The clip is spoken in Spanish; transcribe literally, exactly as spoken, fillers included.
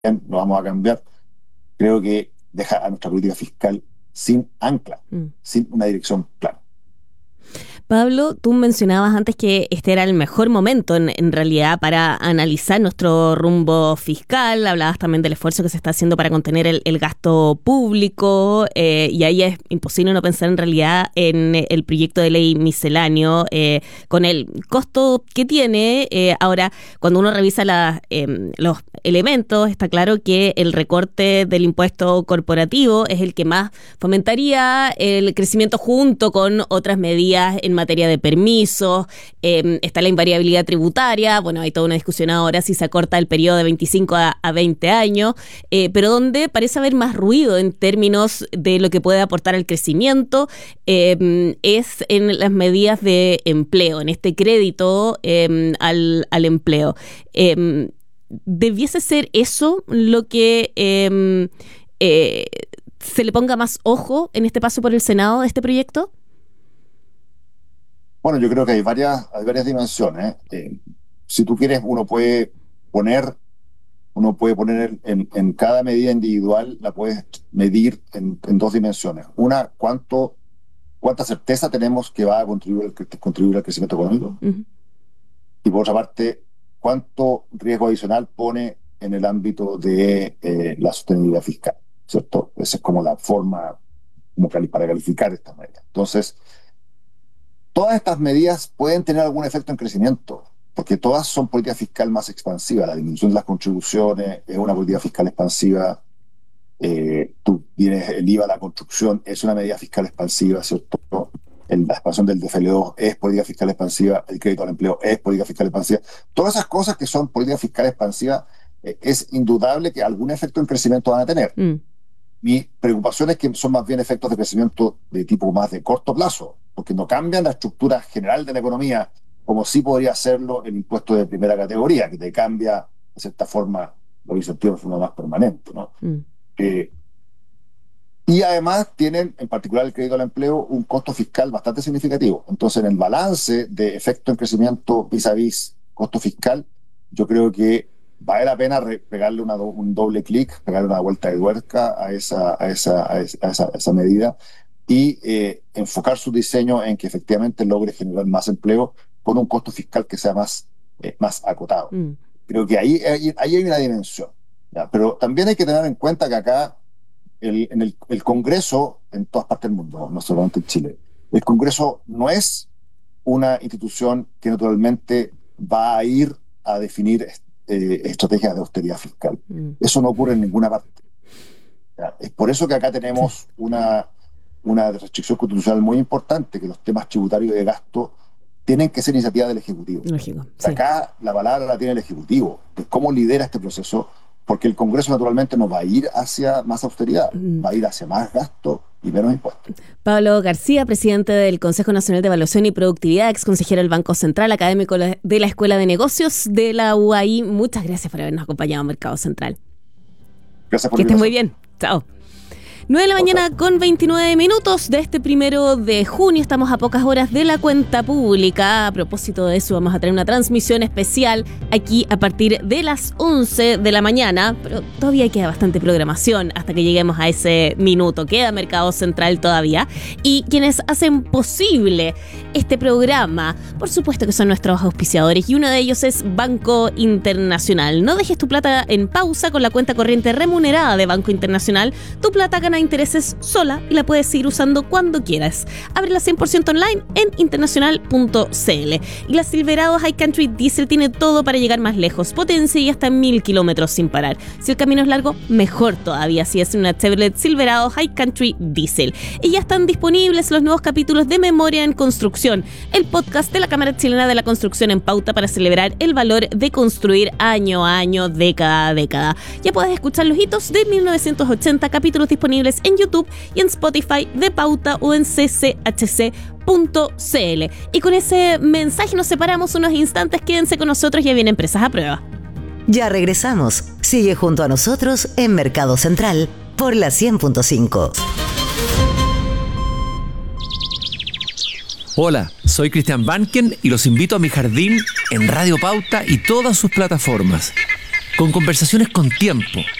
lo vamos a cambiar, creo que deja a nuestra política fiscal sin ancla, mm. sin una dirección clara. Pablo, tú mencionabas antes que este era el mejor momento en, en realidad para analizar nuestro rumbo fiscal. Hablabas también del esfuerzo que se está haciendo para contener el, el gasto público eh, y ahí es imposible no pensar en realidad en el proyecto de ley misceláneo eh, con el costo que tiene. Eh, ahora, cuando uno revisa la, eh, los elementos, está claro que el recorte del impuesto corporativo es el que más fomentaría el crecimiento junto con otras medidas en materia de permisos, eh, está la invariabilidad tributaria, bueno, hay toda una discusión ahora si se acorta el periodo de veinticinco a veinte años, eh, pero donde parece haber más ruido en términos de lo que puede aportar al crecimiento, eh, es en las medidas de empleo, en este crédito eh, al, al empleo. Eh, ¿Debiese ser eso lo que eh, eh, se le ponga más ojo en este paso por el Senado de este proyecto? Bueno, yo creo que hay varias, hay varias dimensiones. Eh, si tú quieres, uno puede poner, uno puede poner en, en cada medida individual, la puedes medir en, en dos dimensiones. Una, cuánto, cuánta certeza tenemos que va a contribuir, contribuir al crecimiento económico. Uh-huh. Y por otra parte, cuánto riesgo adicional pone en el ámbito de eh, la sostenibilidad fiscal, ¿cierto? Esa es como la forma como para calificar estas medidas. Entonces, todas estas medidas pueden tener algún efecto en crecimiento, porque todas son políticas fiscales más expansivas. La disminución de las contribuciones es una política fiscal expansiva. Eh, tú tienes el I V A a la construcción, es una medida fiscal expansiva, ¿cierto? El, la expansión del D F L dos es política fiscal expansiva, el crédito al empleo es política fiscal expansiva. Todas esas cosas que son políticas fiscales expansivas, eh, es indudable que algún efecto en crecimiento van a tener. Mm. Mi preocupación es que son más bien efectos de crecimiento de tipo más de corto plazo, porque no cambian la estructura general de la economía, como sí podría hacerlo el impuesto de primera categoría, que te cambia, de cierta forma, los incentivos de forma más permanente, ¿no? Mm. Eh, y además tienen, en particular el crédito al empleo, un costo fiscal bastante significativo. Entonces, en el balance de efecto en crecimiento vis a vis costo fiscal, yo creo que vale la pena re- pegarle una do- un doble clic, pegarle una vuelta de tuerca a esa, a esa, a esa, a esa, a esa medida y eh, enfocar su diseño en que efectivamente logre generar más empleo con un costo fiscal que sea más, eh, más acotado. Mm. Creo que ahí, ahí, ahí hay una dimensión, ¿ya? Pero también hay que tener en cuenta que acá el, en el, el Congreso, en todas partes del mundo, no solamente en Chile, el Congreso no es una institución que naturalmente va a ir a definir Eh, estrategias de austeridad fiscal. Mm. Eso no ocurre en ninguna parte. ¿Ya? Es por eso que acá tenemos una, una restricción constitucional muy importante, que los temas tributarios y de gasto tienen que ser iniciativa del Ejecutivo. Lógico, sí. Acá la palabra la tiene el Ejecutivo, de cómo lidera este proceso, porque el Congreso naturalmente no va a ir hacia más austeridad, mm. va a ir hacia más gasto y menos impuestos. Pablo García, presidente del Consejo Nacional de Evaluación y Productividad, ex consejero del Banco Central, académico de la Escuela de Negocios de la U A I. Muchas gracias por habernos acompañado en Mercado Central. Gracias por que estés muy bien. Chao. nueve de la mañana con veintinueve minutos de este primero de junio. Estamos a pocas horas de la cuenta pública. A propósito de eso, vamos a tener una transmisión especial aquí a partir de las once de la mañana. Pero todavía queda bastante programación hasta que lleguemos a ese minuto. Queda Mercado Central todavía. Y quienes hacen posible este programa, por supuesto que son nuestros auspiciadores. Y uno de ellos es Banco Internacional. No dejes tu plata en pausa con la cuenta corriente remunerada de Banco Internacional. Tu plata gana intereses sola y la puedes seguir usando cuando quieras. Ábrela cien por ciento online en internacional punto c l. Y la Silverado High Country Diesel tiene todo para llegar más lejos, potencia y hasta mil kilómetros sin parar. Si el camino es largo, mejor todavía si es una Chevrolet Silverado High Country Diesel. Y ya están disponibles los nuevos capítulos de Memoria en Construcción, el podcast de la Cámara Chilena de la Construcción en pauta para celebrar el valor de construir año a año, década a década. Ya puedes escuchar los hitos de mil novecientos ochenta, capítulos disponibles en YouTube y en Spotify de Pauta o en c c h c punto c l. Y con ese mensaje nos separamos unos instantes. Quédense con nosotros, ya viene Empresas a Prueba. Ya regresamos. Sigue junto a nosotros en Mercado Central por la cien punto cinco. Hola, soy Cristian Banken y los invito a mi jardín en Radio Pauta y todas sus plataformas. con conversaciones con tiempo,